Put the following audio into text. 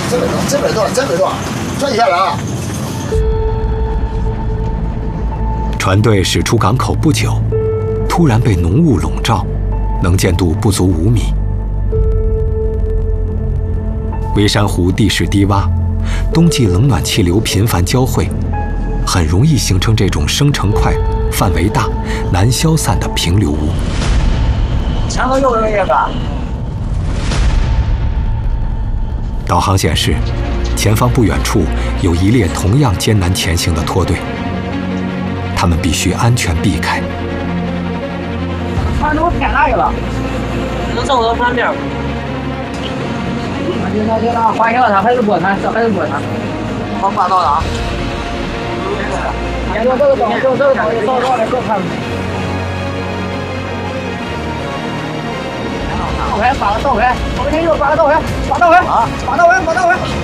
这边多，转一下了啊！ 船队驶出港口不久，突然被浓雾笼罩，能见度不足5米。微山湖地势低洼，冬季冷暖气流频繁交汇，很容易形成这种生成快、范围大、难消散的平流雾。 前头又有一个。 导航显示，前方不远处有一列同样艰难前行的拖队，他们必须安全避开。 船都偏哪去了？能走到船边。行了，划下它还是过船，这还是过船。我挂到了啊。这个走，够看。倒回，发个倒回，我给你又发个倒回，发倒回，发倒回。